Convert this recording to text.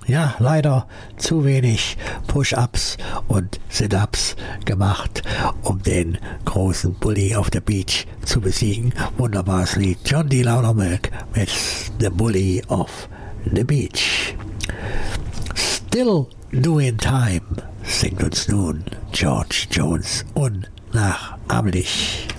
ja, leider zu wenig Push-Ups und Sit-Ups gemacht, um den großen Bully auf der Beach zu besiegen. Wunderbares Lied. John D. Loudermilk mit The Bully of the Beach. Still Doing Time singt uns nun George Jones unnachahmlich.